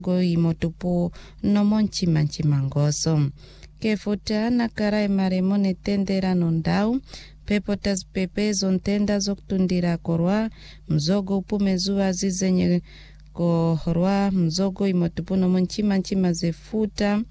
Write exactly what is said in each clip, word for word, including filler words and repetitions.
goi motupu no monchi manchi mangoso. Kefuta na karai maremo netendera nondau, pepotas pepe zontenda zoktundira korwa, mzogo upume zua zizenye korwa, mzogo imotupu no monchi manchi mazefuta,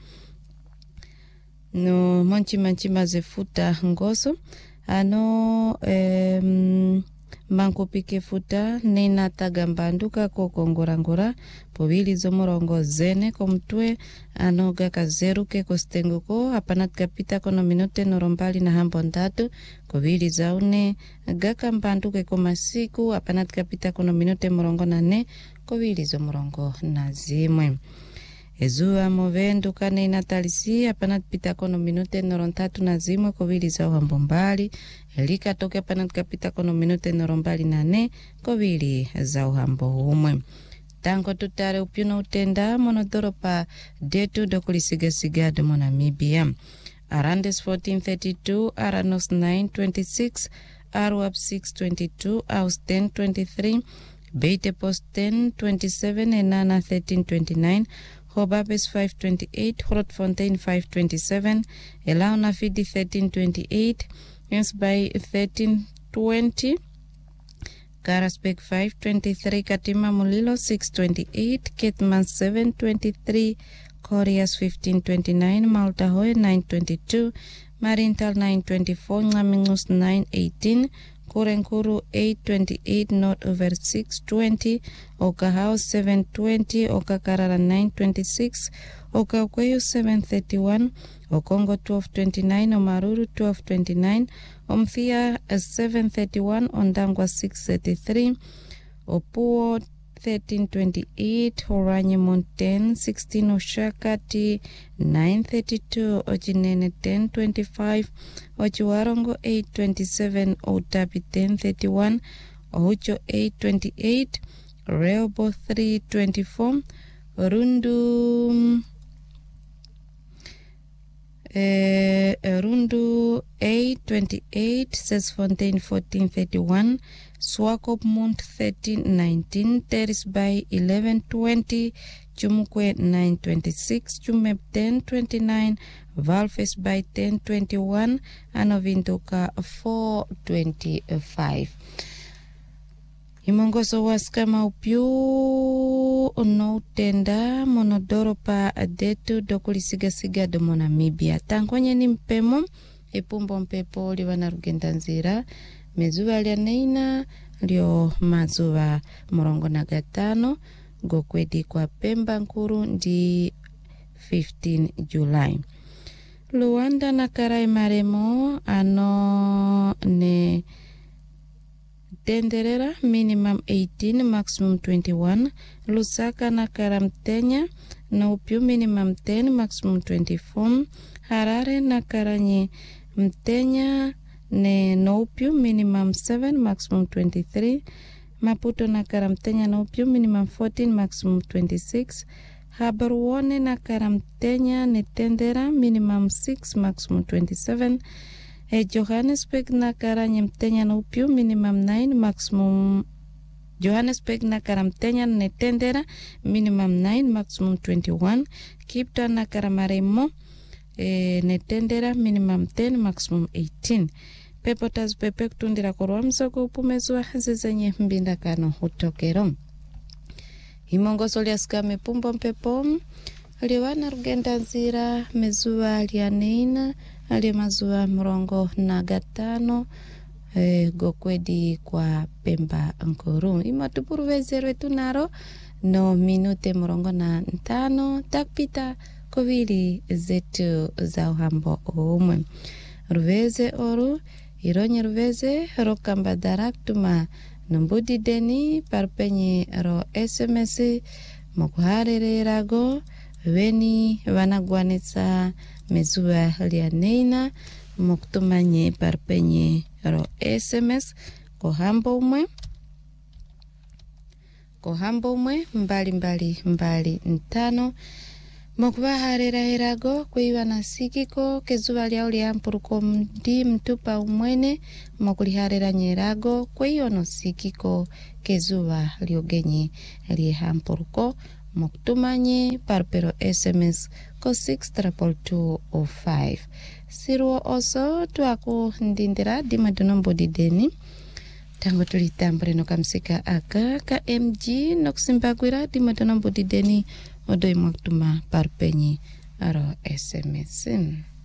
no monchi manchi mazefuta ngoso, ano em, manko pike futa nena tagambanduka ko kongorangora povili zomorongo zene komtwe ano gaka zeru ke kostenguko apanat kapita kono minute norombali na hambo ndatu kovili zaune gaka mbanduke ko masiku apanat kapita kono minute morongo nane kovili zomorongo na zimwe. Ezua movendu kane inatalisi apanat pita kono minute norontatu na zimwe kovili za uhambombali. Elika toke apanat kapita kono minute norombali nane kovili za uhambo umwe. Tango tutare upyuno utenda monodoropa detu dokulisiga de Monamibia. Arandes fourteen thirty-two, Aranos nine twenty-six, Arwap six twenty-two, Aus ten twenty-three, Beite Post ten twenty-seven, Enana thirteen twenty-nine, Hobabes five twenty-eight, Grotfontein five twenty-seven, Elauna Fidi thirteen twenty-eight, Ensby thirteen twenty, Karasbek five twenty-three, Katima Mulilo six twenty-eight, Ketman seven twenty-three, Corias fifteen twenty-nine, Maltahoe nine twenty-two, Marintal nine twenty-four, Ngamingus nine eighteen, Kurenkuru eight twenty-eight, North over six twenty, Oka House seven twenty, Oka Karara nine twenty-six, Oka Ukweyu seven thirty-one, Okongo twelve twenty-nine, Omaruru twelve twenty-nine, Omthia seven thirty-one, Ondangwa six thirty-three, Opuo thirteen twenty-eight, Horanyemon ten sixteen, Oshakati nine thirty-two, Ochinene ten twenty-five, Ochiwarongo eight twenty-seven, Otapi ten thirty-one, Ohucho eight twenty-eight, Rehobo three twenty-four, Rundu eh, Rundu eight twenty-eight, Sesfontein fourteen thirty-one, Swakop Mount thirteen nineteen, Teris by eleven twenty, Chumukwe nine twenty-six, Chumep ten twenty-nine, Valfes by ten twenty-one, Anovintoka four twenty-five. Imongoso waskama upyu ono tenda monodoropa adetu dokulisiga de Monamibia. Tankwanye ni mpemo epumbo mpepo liwana rugenda nzira mezuva lya neina lyo mazuva morongo na gatano gokwedi kwa Pemba nkuru ndi fifteen July. Luanda na Karai Maremo ano ne Tenderera minimum eighteen, maximum twenty-one. Lusaka na Karamtenya na upyu minimum ten, maximum twenty-four. Harare na Karanye Mtenya ne no upyu minimum seven, maximum twenty-three. Maputo na Karamtenya na upyu minimum fourteen, maximum twenty-six. Habarwone na Karamtenya ne Tendera minimum six, maximum twenty-seven. E Johannesburg na Karanye Mtenya na upyu minimum nine, maximum Johannesburg na Karamtenya ne Tendera minimum nine, maximum twenty-one. Kipta na Karamaremo e, ne Tendera minimum ten, maximum eighteen. Pepotas pepe kutundira korwa msoko upumezwa zizenye mbinda kano utokero. Himongoso liaska mepumbo mpepom liwana rugenda nzira mezuwa lianeina ali mazuwa mrongo na gatano e, gokwedi kwa Pemba nkuru. Imatupuru vezerwe tunaro no minute mrongo na ntano takpita kovili zetu za uhambo umwe. Ruveze oru ironye ruveze rokamba daraktuma numbudi deni parpenye ro S M S mokuharere rago weni vanagwanetsa mezuwa lianeina moktumanye parpenye ro S M S kohambo umwe kohambo umwe mbali mbali mbali ntano mokubaharera herago kuiwa na sikiko kezuwa liao liampuruko mdi mtupa umwene mokuliharera nyerago kuiwa no sikiko kezuwa liogenye lihampuruko muktumanye parpero sms ko six triple two oh five siruo oso tuaku ndindira dima donombo dideni tango tulitambure no kamsika aka ka mg no kusimbagwira dima donombo dideni odoi muktuma parpenyi aro sms